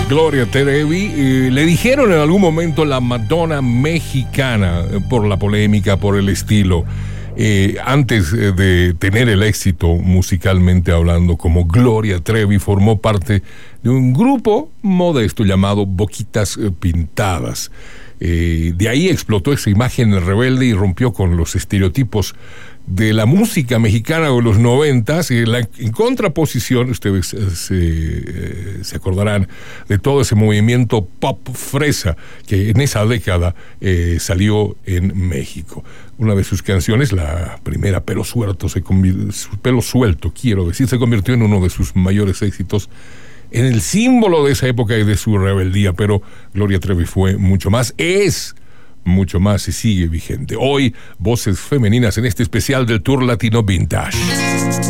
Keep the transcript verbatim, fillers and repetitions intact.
Gloria Trevi, eh, le dijeron en algún momento la Madonna mexicana eh, por la polémica, por el estilo. Eh, antes eh, de tener el éxito musicalmente hablando, como Gloria Trevi formó parte de un grupo modesto llamado Boquitas eh, Pintadas. Eh, de ahí explotó esa imagen rebelde y rompió con los estereotipos de la música mexicana de los noventas, y la, en contraposición, ustedes eh, se, eh, se acordarán de todo ese movimiento pop fresa que en esa década eh, salió en México. Una de sus canciones, la primera, Pelo Suelto, se convirtió, Pelo Suelto, quiero decir, se convirtió en uno de sus mayores éxitos, en el símbolo de esa época y de su rebeldía. Pero Gloria Trevi fue mucho más, es mucho más y sigue vigente. Hoy, voces femeninas en este especial del Tour Latino Vintage.